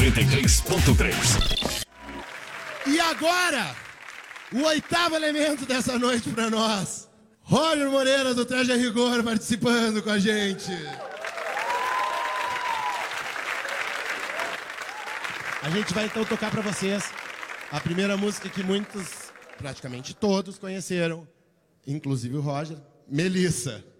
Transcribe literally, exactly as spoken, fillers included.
noventa e três ponto três. E agora, o oitavo elemento dessa noite pra nós, Roger Moreira do Traje a Rigor participando com a gente. A gente vai então tocar pra vocês a primeira música que muitos, praticamente todos, conheceram, inclusive o Roger, Melissa.